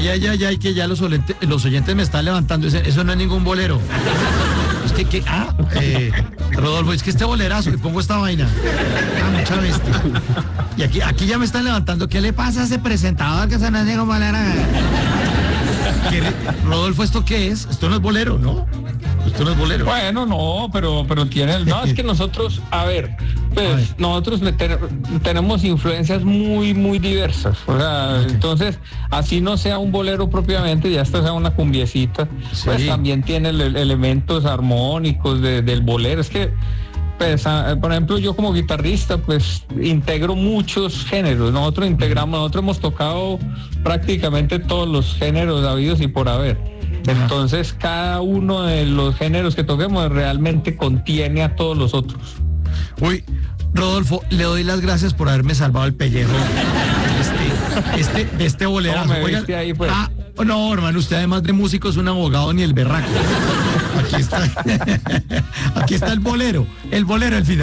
que ya los oyentes me están levantando. Eso no es ningún bolero. Es Rodolfo, es que este bolerazo, que pongo esta vaina. Mucha bestia. Y aquí ya me están levantando. ¿Qué le pasa a ese presentador que se nos dijo bolera? Rodolfo, ¿esto qué es? Esto no es bolero, ¿no? Esto no es bolero. Bueno, no, pero tiene... No, es que nosotros, nosotros tenemos influencias muy, muy diversas. O sea, entonces, así no sea un bolero propiamente, ya esto sea una cumbiecita, pues también tiene elementos armónicos del bolero. Es que, pues, por ejemplo, yo como guitarrista, pues, integro muchos géneros. Nosotros hemos tocado prácticamente todos los géneros habidos y por haber. Entonces, cada uno de los géneros que toquemos realmente contiene a todos los otros. Uy, Rodolfo, le doy las gracias por haberme salvado el pellejo de este bolerazo. Ahí, pues. No, hermano, usted además de músico es un abogado ni el berraco. Aquí está el bolero, el final.